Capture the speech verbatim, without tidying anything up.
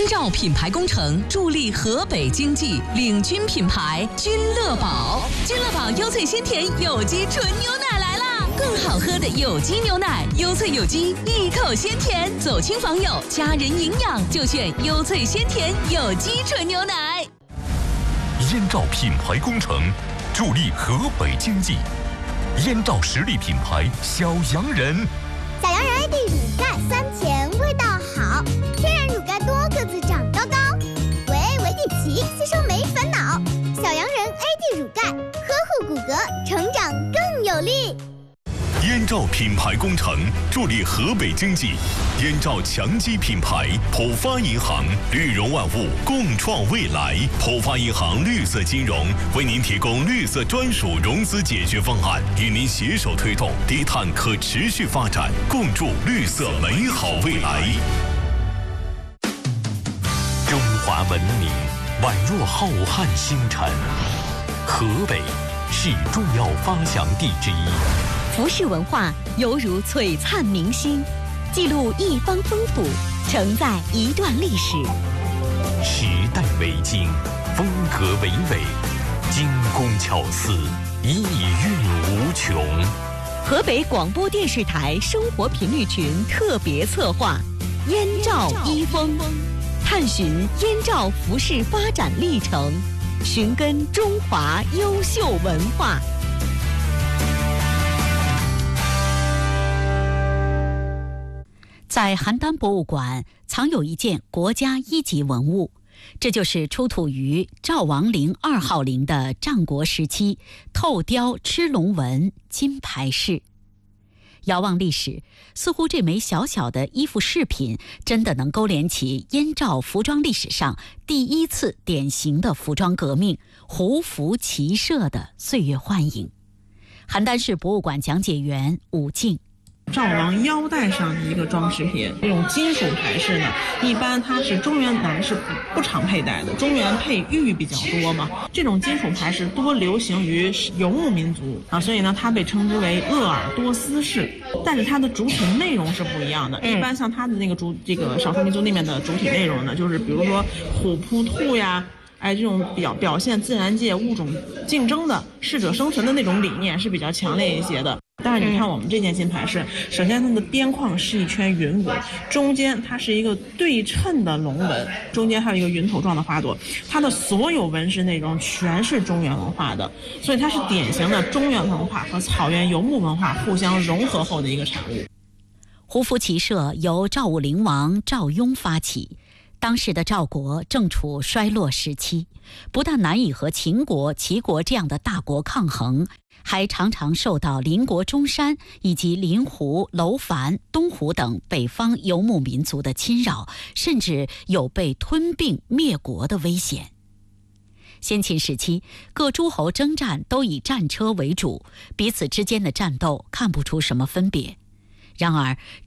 燕赵品牌工程助力河北经济，领军品牌君乐宝。君乐宝优萃鲜甜有机纯牛奶来啦！更好喝的有机牛奶，优萃有机，一口鲜甜，走亲访友，家人营养就选优萃鲜甜有机纯牛奶。 燕赵品牌工程助力河北经济，燕赵实力品牌小洋人。 小洋人 A D 乳钙酸甜味道好，天然乳钙多个子长高高，维 A 维 D 皮吸收没烦恼。小洋人 A D 乳钙呵护骨骼，成长更有力。 燕赵品牌工程助力河北经济，燕赵强基品牌，浦发银行，绿融万物，共创未来。浦发银行绿色金融为您提供绿色专属融资解决方案，与您携手推动低碳可持续发展，共筑绿色美好未来。中华文明宛若浩瀚星辰，河北是重要发祥地之一。 服饰文化犹如璀璨明星，记录一方风土，承载一段历史。 时代为经，风格为纬，精工巧思，意蕴无穷。 河北广播电视台生活频率群特别策划《燕赵一风》，探寻燕赵服饰发展历程，寻根中华优秀文化。在邯郸博物馆藏有一件国家一级文物，这就是出土于赵王陵二号陵的战国时期透雕螭龙纹金牌饰。遥望历史，似乎这枚小小的衣服饰品真的能勾连起燕赵服装历史上第一次典型的服装革命——胡服骑射的岁月幻影。邯郸市博物馆讲解员武静。 赵王腰带上的一个装饰品，这种金属牌饰呢，一般它是中原男士不常佩戴的，中原佩玉比较多嘛。这种金属牌饰多流行于游牧民族啊，所以呢，它被称之为鄂尔多斯饰。但是它的主体内容是不一样的，一般像它的那个主这个少数民族里面的主体内容呢，就是比如说虎扑兔呀。哎，这种表表现自然界物种竞争的适者生存的那种理念是比较强烈一些的。但是你看我们这件金牌饰，首先它的边框是一圈云纹，中间它是一个对称的龙纹，中间还有一个云头状的花朵，它的所有纹饰内容全是中原文化的，所以它是典型的中原文化和草原游牧文化互相融合后的一个产物。 胡服骑射由赵武灵王赵雍发起。当时的赵国正处衰落时期，不但难以和秦国、齐国这样的大国抗衡，还常常受到邻国中山以及临湖、楼烦、东湖等北方游牧民族的侵扰，甚至有被吞并灭国的危险。先秦时期，各诸侯征战都以战车为主，彼此之间的战斗看不出什么分别。然而，